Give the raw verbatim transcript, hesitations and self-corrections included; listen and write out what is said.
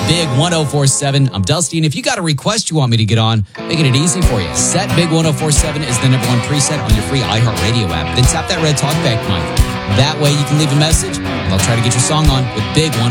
Big ten forty-seven. I'm Dusty, and if you got a request you want me to get on, making it easy for you. Set Big ten forty-seven is the number one preset on your free iHeartRadio app. Then tap that red talkback mic. That way you can leave a message, and I'll try to get your song on with Big ten